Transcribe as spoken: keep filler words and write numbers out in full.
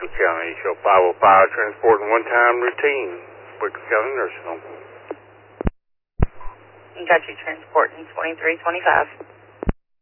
Wicklow County. Show five oh five, transporting one-time routine. Wicklow County Nursing Home. Got you transporting twenty-three twenty-five.